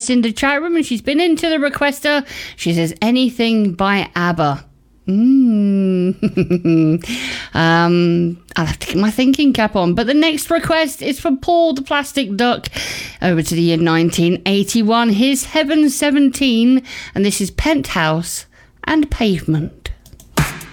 requests in the chat room, and she's been into the requester. She says anything by ABBA. I'll have to get my thinking cap on. But the next request is from Paul the Plastic Duck, over to the year 1981. Here's Heaven 17, and this is Penthouse and Pavement.